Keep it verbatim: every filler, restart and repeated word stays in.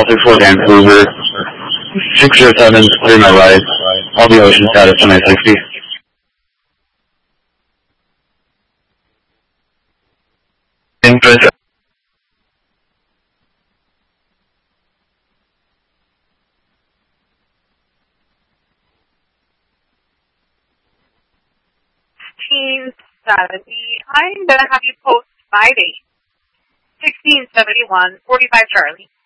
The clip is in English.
Hotel six four Vancouver. six zero seven, clear my right. All the ocean status twenty sixty. Interest. sixteen seventy. I'm going to have you post my date. sixteen seventy-one, forty-five Charlie.